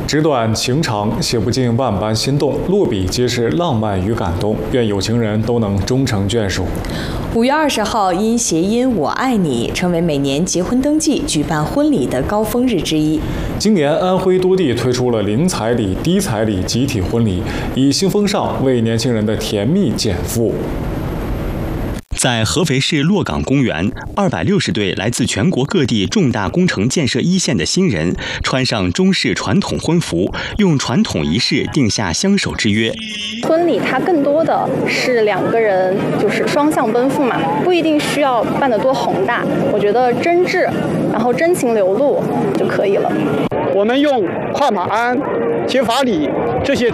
纸短情长，写不尽万般心动，落笔皆是浪漫与感动。愿有情人都能终成眷属。 5月20号因谐音"我爱你"成为每年结婚登记、举办婚礼的高峰日之一。 今年安徽多地推出了零彩礼、低彩礼集体婚礼，以新风尚为年轻人的甜蜜减负。 在合肥市洛岗公园，260对来自全国各地重大工程建设一线的新人，穿上中式传统婚服，用传统仪式定下相守之约。 婚礼它更多的是两个人就是双向奔赴嘛，不一定需要办得多宏大，我觉得真挚，然后真情流露就可以了。 我们用跨马鞍、结法礼这些